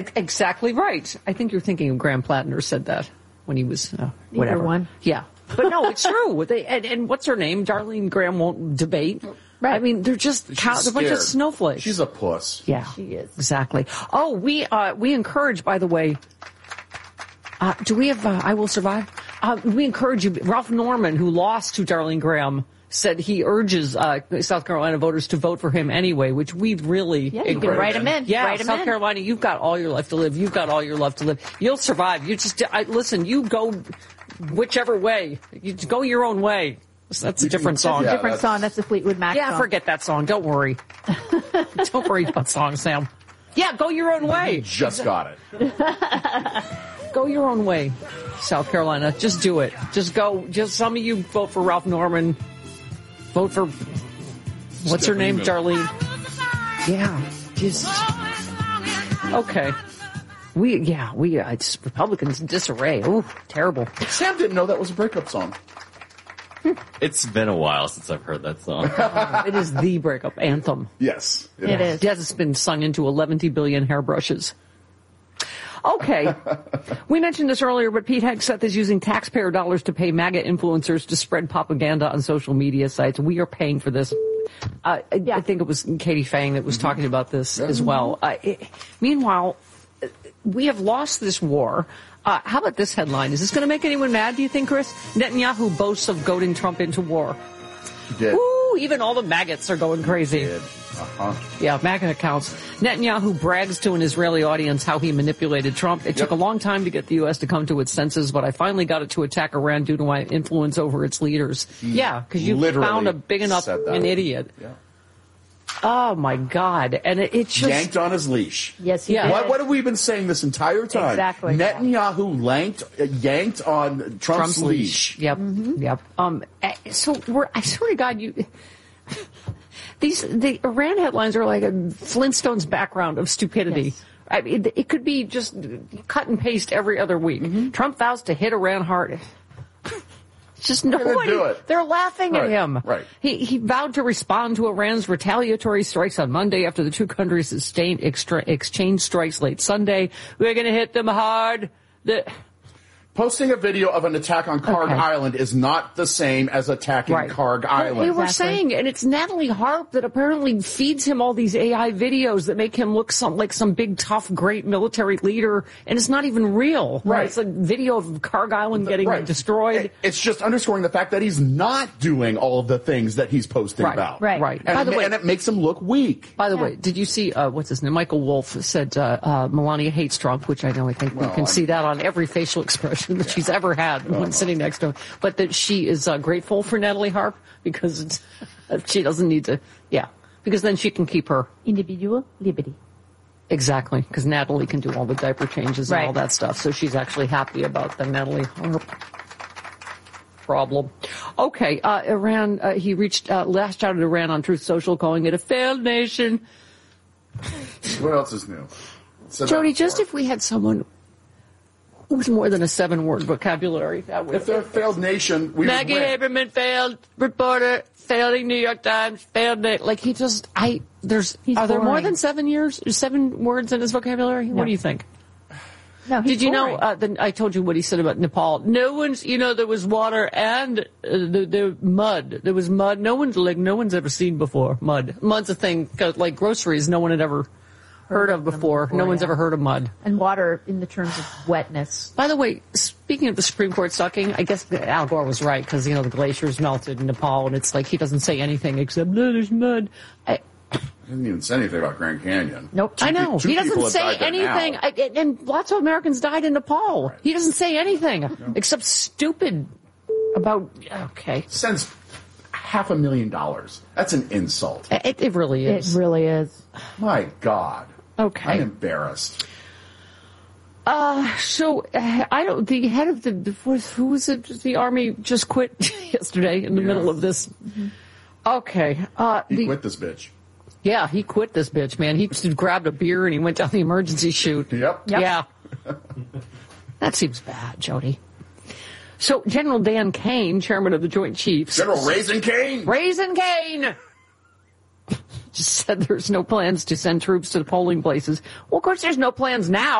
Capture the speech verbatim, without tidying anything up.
Exactly right. I think you're thinking of Graham Plattner said that when he was uh, whatever. Either one. Yeah. But no, it's true. They, and, and what's her name? Darlene Graham won't debate. Right. I mean, they're just cow- they're a bunch of snowflakes. She's a puss. Yeah, she is. Exactly. Oh, we uh, we encourage, by the way, uh, do we have uh, I Will Survive? Uh, we encourage you. Ralph Norman, who lost to Darlene Graham, said he urges uh, South Carolina voters to vote for him anyway, which we've really yeah, you can write him in. Yeah, write him South in. Carolina, you've got all your life to live. You've got all your love to live. You'll survive. You just I, listen. You go whichever way. You go your own way. That's a different song. That's a Yeah, different that's... song. That's a Fleetwood Mac yeah, song. forget that song. Don't worry. Don't worry about songs, Sam. Yeah, go your own way. You just got it. Go your own way, South Carolina. Just do it. Just go. Just some of you vote for Ralph Norman. Vote for what's her name, Darlene? Yeah, just okay. We yeah we uh, it's Republicans in disarray. Ooh, terrible. Sam didn't know that was a breakup song. It's been a while since I've heard that song. It is the breakup anthem. Yes, it, it is. Yes, it's been sung into eleven billion hairbrushes. Okay. We mentioned this earlier, but Pete Hegseth is using taxpayer dollars to pay MAGA influencers to spread propaganda on social media sites. We are paying for this. Uh, yeah. I think it was Katie Fang that was mm-hmm. talking about this yeah. as well. Uh, it, meanwhile, we have lost this war. Uh, how about this headline? Is this going to make anyone mad, do you think, Chris? Netanyahu boasts of goading Trump into war. He did. Ooh, even all the maggots are going crazy. He did. Uh-huh. Yeah, MAGA accounts. Netanyahu brags to an Israeli audience how he manipulated Trump. It yep. took a long time to get the U S to come to its senses, but I finally got it to attack Iran due to my influence over its leaders. He yeah, because you found a big enough an idiot. Yeah. Oh, my God. And it, it just... Yanked on his leash. Yes, he yeah. did. What, what have we been saying this entire time? Exactly. Netanyahu lanked, uh, yanked on Trump's, Trump's leash. leash. Yep, mm-hmm. yep. Um, so, we're, I swear to God, you... These the Iran headlines are like a Flintstones background of stupidity. Yes. I mean, it, it could be just cut and paste every other week. Mm-hmm. Trump vows to hit Iran hard. Just nobody. Do it. They're laughing right. at him. Right. He he vowed to respond to Iran's retaliatory strikes on Monday after the two countries sustained extra, exchange strikes late Sunday. We're going to hit them hard. The, Posting a video of an attack on Karg okay. Island is not the same as attacking right. Karg Island. We were exactly. saying, and it's Natalie Harp that apparently feeds him all these A I videos that make him look some like some big, tough, great military leader, and it's not even real. Right. It's a video of Karg Island getting right. destroyed. It's just underscoring the fact that he's not doing all of the things that he's posting right. about. Right. Right. And, By the it, way, and it makes him look weak. By the yeah. way, did you see, uh, what's his name? Michael Wolff said uh, uh, Melania hates Trump, which I know I think well, we can I'm, see that on every facial expression that yeah. she's ever had. Had when sitting next to him, but that she is uh, grateful for Natalie Harp because it's, uh, she doesn't need to, yeah, because then she can keep her individual liberty. Exactly, because Natalie can do all the diaper changes and right. all that stuff, so she's actually happy about the Natalie Harp problem. Okay, uh, Iran. Uh, he reached uh, lashed out at Iran on Truth Social, calling it a failed nation. What else is new? Jody, just if we had someone with more than a seven-word vocabulary, that would. If they're a failed nation, we Maggie would win. Haberman failed reporter, failing New York Times, failed. Na- like he just, I there's He's are there more boring. than seven years, seven words in his vocabulary? No. What do you think? No, he's Did you boring. know? Uh, the, I told you what he said about Nepal. No one's, you know, there was water and uh, the, the mud. There was mud. No one's like no one's ever seen before. Mud. Mud's a thing 'cause, like groceries. No one had ever heard of before. before No one's yeah. ever heard of mud. And water in the terms of wetness. By the way, speaking of the Supreme Court sucking, I guess Al Gore was right because, you know, the glaciers melted in Nepal, and it's like he doesn't say anything except, no, there's mud. I, He didn't even say anything about Grand Canyon. Nope. Two I know. pe- two He doesn't people have say died there anything. now. I, and- and lots of Americans died in Nepal. Right. He doesn't say anything No. except stupid about, okay. Sends half a million dollars. That's an insult. It, it really It is. really is. My God. Okay. I'm embarrassed. Uh, so, uh, I don't, the head of the, the who was it? The Army just quit yesterday in the Yeah. middle of this. Mm-hmm. Okay. Uh, He the, quit this bitch. Yeah, he quit this bitch, man. He just grabbed a beer and he went down the emergency chute. Yep. Yep. Yeah. That seems bad, Jody. So, General Dan Kane, chairman of the Joint Chiefs. General Raisin Cane. Raisin Kane! just said there's no plans to send troops to the polling places. Well, of course, there's no plans now.